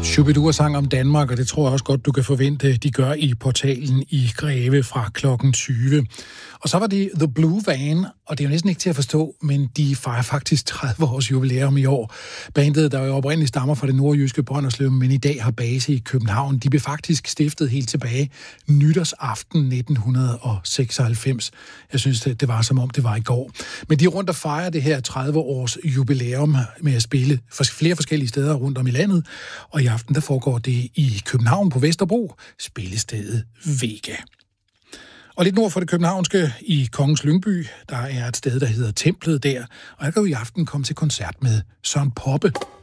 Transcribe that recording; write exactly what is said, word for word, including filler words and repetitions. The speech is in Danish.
Shubidua sang om Danmark, og det tror jeg også godt, du kan forvente, de gør i portalen i Greve fra klokken tyve. Og så var det The Blue Van, og det er jo næsten ikke til at forstå, men de fejrer faktisk tredive års jubilæum i år. Bandet, der jo oprindeligt stammer fra det nordjyske Brønderslev, men i dag har base i København, de blev faktisk stiftet helt tilbage nytårsaften nitten seksoghalvfems. Jeg synes, det, det var som om det var i går. Men de er rundt og fejrer det her tredive års jubilæum med at spille for flere forskellige steder rundt om i landet, og i aften der foregår det i København på Vesterbro, spillestedet Vega. Og lidt nord for det københavnske i Kongens Lyngby, der er et sted, der hedder Templet der, og jeg kan jo i aften komme til koncert med Søren Poppe.